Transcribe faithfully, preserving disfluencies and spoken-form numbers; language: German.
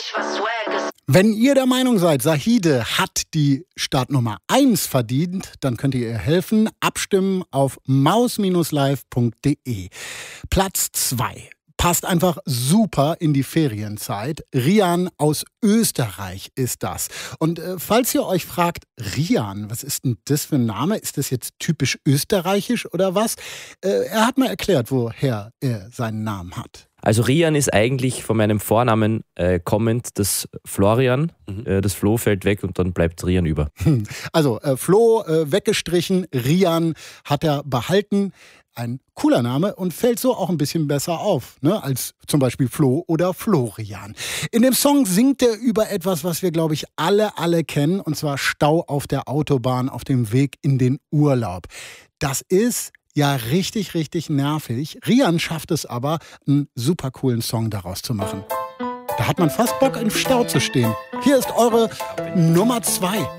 Wenn ihr der Meinung seid, Zahide hat die Startnummer eins verdient, dann könnt ihr ihr helfen. Abstimmen auf maus Bindestrich live Punkt de. Platz zwei. Passt einfach super in die Ferienzeit. Rian aus Österreich ist das. Und äh, falls ihr euch fragt, Rian, was ist denn das für ein Name? Ist das jetzt typisch österreichisch oder was? Äh, er hat mal erklärt, woher er seinen Namen hat. Also Rian ist eigentlich von meinem Vornamen äh, kommend das Florian. Mhm. Äh, das Flo fällt weg und dann bleibt Rian über. Also äh, Flo äh, weggestrichen, Rian hat er behalten. Ein cooler Name und fällt so auch ein bisschen besser auf, ne, als zum Beispiel Flo oder Florian. In dem Song singt er über etwas, was wir, glaube ich, alle, alle kennen, und zwar Stau auf der Autobahn auf dem Weg in den Urlaub. Das ist ja richtig, richtig nervig. Rian schafft es aber, einen super coolen Song daraus zu machen. Da hat man fast Bock, im Stau zu stehen. Hier ist eure Nummer zwei.